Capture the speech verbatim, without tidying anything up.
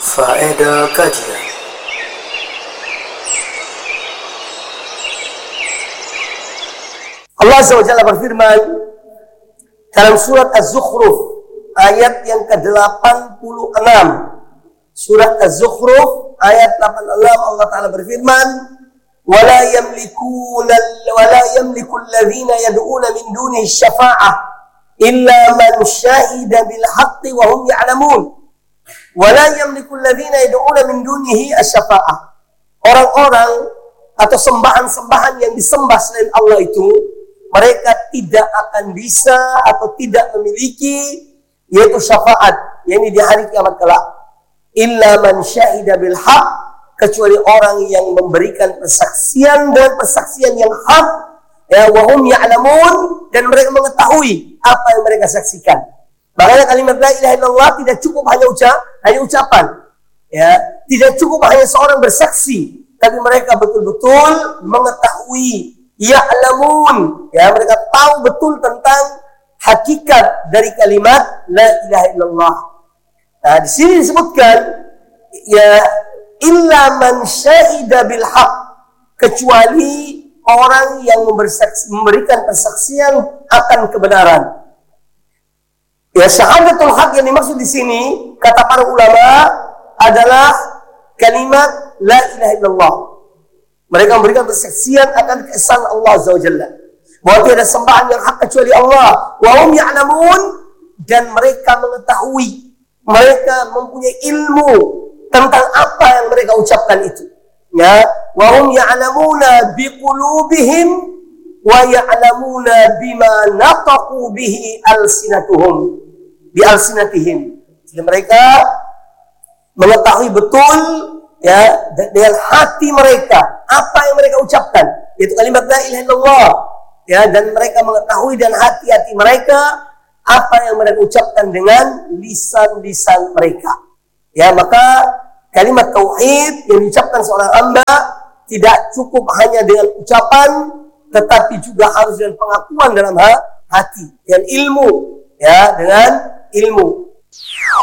Faedah kajian. Allah Azza wa Jalla berfirman dalam surat Az-Zukhruf ayat yang ke delapan puluh enam. Surat Az-Zukhruf ayat delapan puluh enam, Allah Ta'ala berfirman, "Wala yamlikuna wala yamliku alladhina yad'una min dunihi syafa'ah illa man syahida bil haqqi wa hum ya'lamun." Wala yamliku alladhina yad'una min dunihi asy-syafa'ah. Orang-orang atau sembahan-sembahan yang disembah selain Allah itu, mereka tidak akan bisa atau tidak memiliki yaitu syafaat, yakni di hari kiamat kelak. Illa man syahida bil haq, kecuali orang yang memberikan persaksian dan persaksian yang hak, ya, wa hum ya'lamun, dan mereka mengetahui apa yang mereka saksikan. Makanya kalimat la ilaha illallah tidak cukup hanya ucap, hanya ucapan, ya, tidak cukup hanya seorang bersaksi, tapi mereka betul-betul mengetahui, ya'lamun, ya, mereka tahu betul tentang hakikat dari kalimat la ilaha illallah. Nah, di sini disebutkan, ya, illa man syahida bil haq, kecuali orang yang memberikan persaksian akan kebenaran. Ya, syahadatul haq yang dimaksud di sini, kata para ulama, adalah kalimat la ilaha illallah. Mereka memberikan persaksian akan keesaan Allah Azza wa Jalla, bahwa tiada sembahan yang hak kecuali Allah. Wa hum ya'lamun, dan mereka mengetahui, mereka mempunyai ilmu tentang apa yang mereka ucapkan itu. Ya, wa hum ya'lamuna biqulubihim wa ya'lamuna bima naqaqu bihi alsinatuhum bi alsinatihim. Jadi mereka mengetahui betul, ya, dengan hati mereka apa yang mereka ucapkan, yaitu kalimat la ilaha illallah, ya, dan mereka mengetahui dan hati-hati mereka apa yang mereka ucapkan dengan lisan-lisan mereka. Ya, maka kalimat tauhid yang diucapkan seorang hamba tidak cukup hanya dengan ucapan, tetapi juga harus dengan pengakuan dalam hati, dengan ilmu, ya, dengan ilmu.